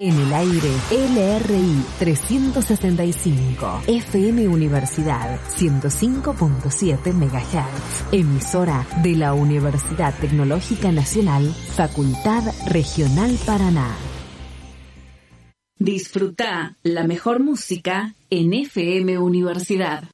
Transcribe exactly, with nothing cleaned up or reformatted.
En el aire, L R I trescientos sesenta y cinco, F M Universidad ciento cinco punto siete megahertz, emisora de la Universidad Tecnológica Nacional, Facultad Regional Paraná. Disfruta la mejor música en F M Universidad.